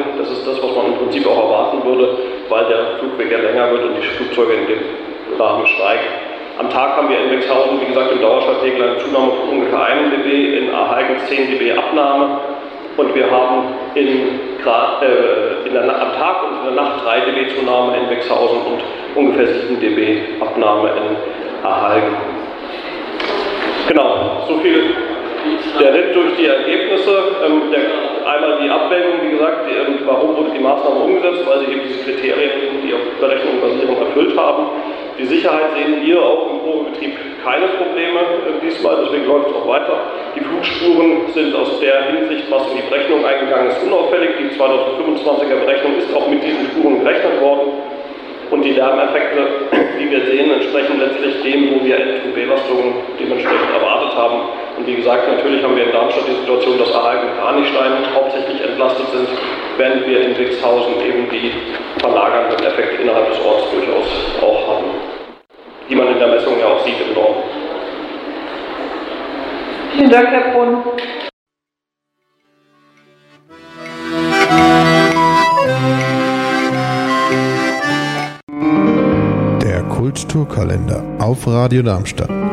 Das ist das, was man im Prinzip auch erwarten würde, weil der Flugweg ja länger wird und die Flugzeuge in dem Rahmen steigen. Am Tag haben wir in Wexhausen, wie gesagt, im Dauerstadtpegel eine Zunahme von ungefähr 1 dB, in Ahalgen 10 dB Abnahme und wir haben am Tag und in der Nacht 3 dB Zunahme in Wexhausen und ungefähr 7 dB Abnahme in Ahalgen. Genau, so viel der Ritt durch die Ergebnisse. Einmal die Abwägung, wie gesagt, warum wurde die Maßnahme umgesetzt, weil sie eben diese Kriterien, die auf Berechnungen basieren, erfüllt haben. Die Sicherheit sehen wir auch im Probebetrieb keine Probleme diesmal, deswegen läuft es auch weiter. Die Flugspuren sind aus der Hinsicht, was in die Berechnung eingegangen ist, unauffällig. Die 2025er Berechnung ist auch mit diesen Spuren gerechnet worden. Und die Lärmeffekte, die wir sehen, entsprechen letztlich dem, wo wir L2B-Belastungen dementsprechend erwartet haben. Und wie gesagt, natürlich haben wir in Darmstadt die Situation, dass Ahalgen und Kranichstein hauptsächlich entlastet sind, während wir in Wixhausen eben die verlagernden Effekte innerhalb des Orts durchaus auch haben, die man in der Messung ja auch sieht im Norden. Vielen Dank, Herr Brunn. Kulturkalender auf Radio Darmstadt.